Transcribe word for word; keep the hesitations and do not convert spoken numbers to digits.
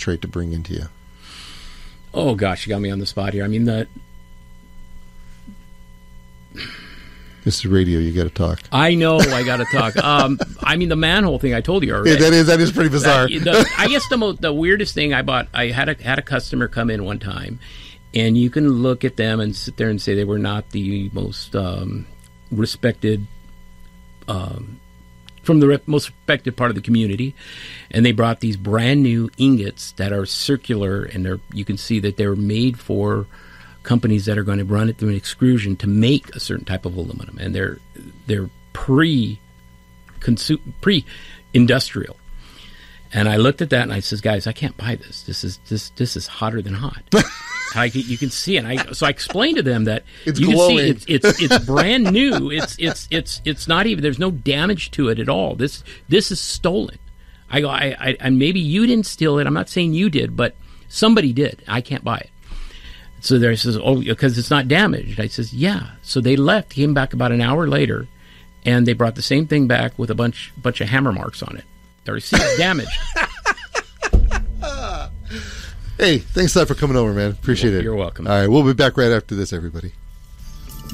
trait to bring into you? Oh gosh, you got me on the spot here. I mean, the this is radio. You got to talk. I know I got to talk. Um, I mean, the manhole thing I told you already. Yeah, that is that is pretty bizarre. That, the, I guess the most the weirdest thing I bought. I had a had a customer come in one time, and you can look at them and sit there and say they were not the most um, respected. Um, from the rep- most respected part of the community, and they brought these brand new ingots that are circular, and they're you can see that they're made for companies that are going to run it through an extrusion to make a certain type of aluminum, and they're they're pre pre industrial. And I looked at that and I says, guys, I can't buy this. This is this this is hotter than hot. I, you can see it. And I, so I explained to them that it's you glowing. can see it's, it's it's brand new. It's it's it's it's not even. There's no damage to it at all. This this is stolen. I go. I, I and maybe you didn't steal it. I'm not saying you did, but somebody did. I can't buy it. So there says, oh, because it's not damaged. I says, yeah. So they left. Came back about an hour later, and they brought the same thing back with a bunch bunch of hammer marks on it. The receipt's damaged. Hey, thanks a lot for coming over, man. Appreciate You're it. You're welcome. All right, we'll be back right after this, everybody.